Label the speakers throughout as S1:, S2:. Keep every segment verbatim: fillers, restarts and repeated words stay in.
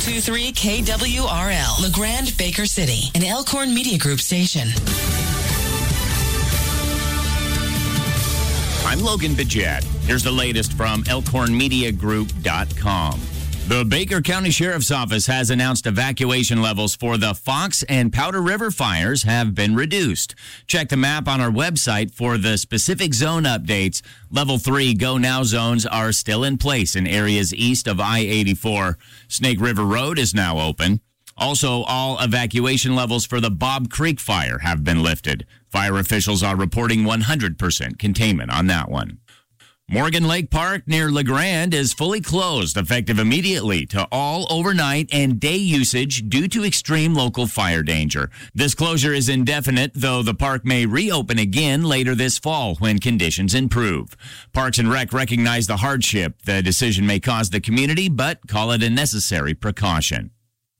S1: two three K W R L, LeGrand, Baker City, an Elkhorn Media Group station.
S2: I'm Logan Bidget. Here's the latest from elkhorn media group dot com. The Baker County Sheriff's Office has announced evacuation levels for the Fox and Powder River fires have been reduced. Check the map on our website for the specific zone updates. Level three Go Now zones are still in place in areas east of I eighty-four. Snake River Road is now open. Also, all evacuation levels for the Bob Creek fire have been lifted. Fire officials are reporting one hundred percent containment on that one. Morgan Lake Park near LeGrand is fully closed, effective immediately to all overnight and day usage due to extreme local fire danger. This closure is indefinite, though the park may reopen again later this fall when conditions improve. Parks and Rec recognize the hardship the decision may cause the community, but call it a necessary precaution.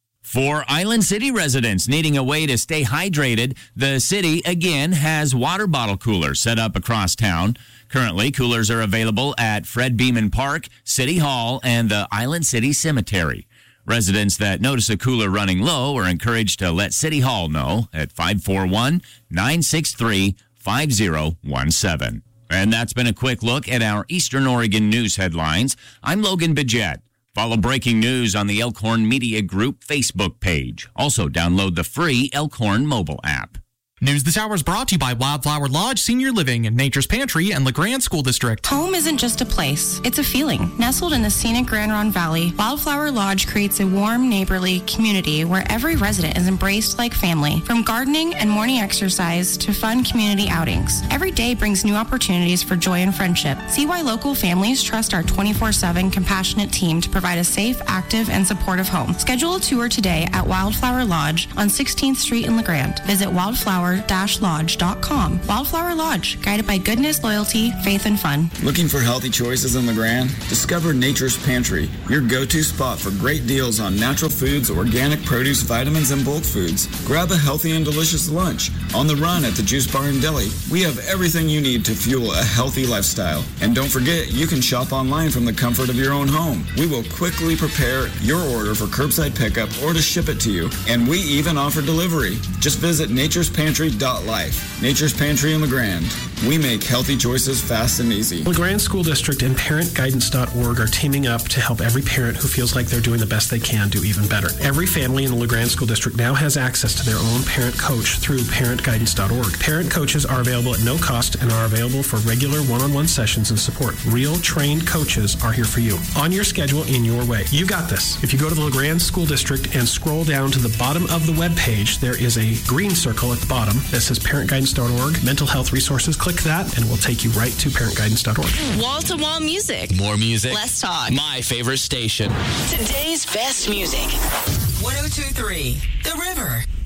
S2: For Island City residents needing a way to stay hydrated, the city again has water bottle coolers set up across town. Currently, coolers are available at Fred Beeman Park, City Hall, and the Island City Cemetery. Residents that notice a cooler running low are encouraged to let City Hall know at five four one, nine six three, five zero one seven. And that's been a quick look at our Eastern Oregon news headlines. I'm Logan Bidget. Follow breaking news on the Elkhorn Media Group Facebook page. Also, download the free Elkhorn mobile app.
S3: News this hour is brought to you by Wildflower Lodge Senior Living, Nature's Pantry, and LeGrand School District.
S4: Home isn't just a place, it's a feeling. Nestled in the scenic Grand Ronde Valley, Wildflower Lodge creates a warm, neighborly community where every resident is embraced like family. From gardening and morning exercise to fun community outings, every day brings new opportunities for joy and friendship. See why local families trust our twenty-four seven compassionate team to provide a safe, active, and supportive home. Schedule a tour today at Wildflower Lodge on sixteenth Street in LeGrand. Visit wildflower lodge dot com. Wildflower Lodge, guided by goodness, loyalty, faith, and fun.
S5: Looking for healthy choices in LeGrand? Discover Nature's Pantry, your go-to spot for great deals on natural foods, organic produce, vitamins, and bulk foods. Grab a healthy and delicious lunch. On the run at the Juice Bar and Deli, we have everything you need to fuel a healthy lifestyle. And don't forget, you can shop online from the comfort of your own home. We will quickly prepare your order for curbside pickup or to ship it to you. And we even offer delivery. Just visit natures pantry dot life. Nature's Pantry in LeGrand. We make healthy choices fast and easy.
S6: LeGrand School District and parent guidance dot org are teaming up to help every parent who feels like they're doing the best they can do even better. Every family in the LeGrand School District now has access to their own parent coach through parent guidance dot org. Parent coaches are available at no cost and are available for regular one-on-one sessions and support. Real trained coaches are here for you, on your schedule, in your way. You got this. If you go to the LeGrand School District and scroll down to the bottom of the web page, there is a green circle at the bottom that says parent guidance dot org, mental health resources. Click that and we'll take you right to parent guidance dot org.
S1: Wall-to-wall music.
S7: More music.
S1: Less talk.
S7: My favorite station.
S1: Today's best music. one oh two point three The River.